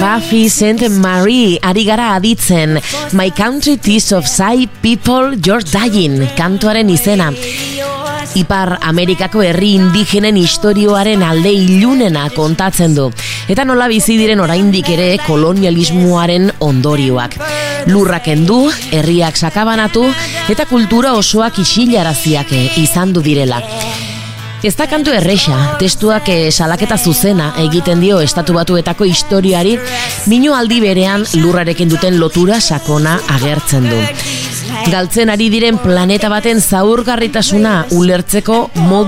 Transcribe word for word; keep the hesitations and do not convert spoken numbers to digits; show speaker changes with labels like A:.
A: Safi Saint Marie ari gara aditzen. My Country Tis of Sai People You're Dying kantuaren izena. Ipar Amerikako herri indigenen istorioaren alde ilunena kontatzen du. Eta nola bizi diren oraindik ere kolonialismoaren ondorioak. Lurrak kendu, herriak sakabanatu eta kultura osoak isilaraziak izan du direla. Ez da kantu erresa, testuak salaketa zuzena egiten dio Estatu Batuetako historiari, minu aldi berean lurrarekin duten lotura sakona agertzen du. Galtzen ari diren planeta baten zaurgarritasuna ulertzeko modu